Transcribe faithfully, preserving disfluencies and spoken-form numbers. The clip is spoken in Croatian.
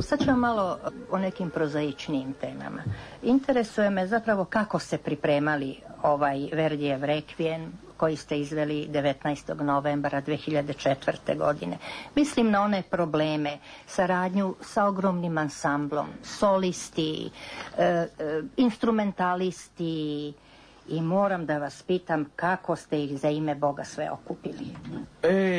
Sad ćemo malo o nekim prozaičnijim temama. Interesuje me zapravo kako ste pripremali ovaj Verdijev Requiem koji ste izveli devetnaestog novembra dve hiljade četvrte. godine. Mislim na one probleme, saradnju sa ogromnim ansamblom, solisti, e, e, instrumentalisti i moram da vas pitam kako ste ih za ime Boga sve okupili. E,